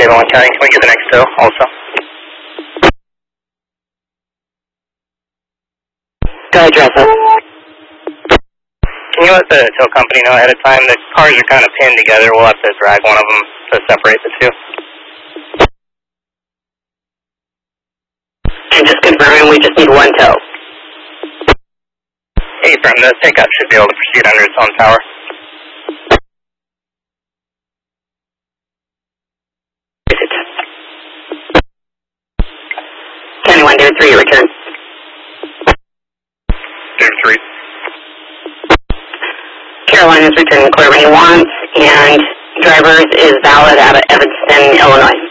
Table 1 County, can we get the next tow also? Go ahead, Joseph. Can you let the tow company know ahead of time? The cars are kind of pinned together. We'll have to drag one of them to separate the two. And just confirming, we just need one tow. Hey, from the pickup should be able to proceed under its own power. County 1, David 3, return. David 3. Carolina's returning the clear when he wants, and driver's is valid out of Evanston, Illinois.